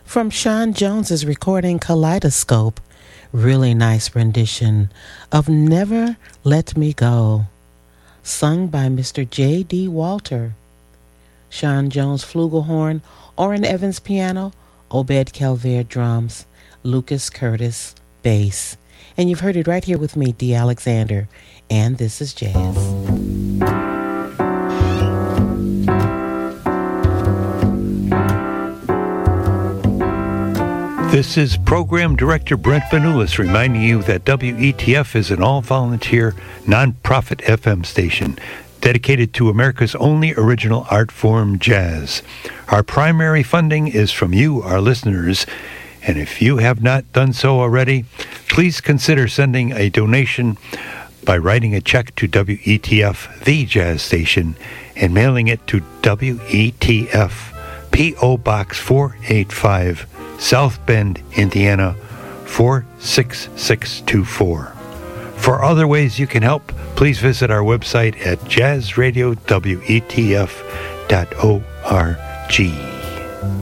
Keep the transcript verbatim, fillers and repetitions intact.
From Sean Jones's recording Kaleidoscope, really nice rendition of Never Let Me Go, sung by Mister J D. Walter. Sean Jones flugelhorn, Orrin Evans piano, Obed Calvaire drums, Lucas Curtis bass. And you've heard it right here with me, Dee Alexander, and this is Jazz. This is Program Director Brent Vanoulis reminding you that W E T F is an all-volunteer, non-profit F M station dedicated to America's only original art form, jazz. Our primary funding is from you, our listeners, and if you have not done so already, please consider sending a donation by writing a check to W E T F, the jazz station, and mailing it to W E T F, P O Box four eighty-five, South Bend, Indiana, four six six two four. For other ways you can help, please visit our website at jazz radio w e t f dot org.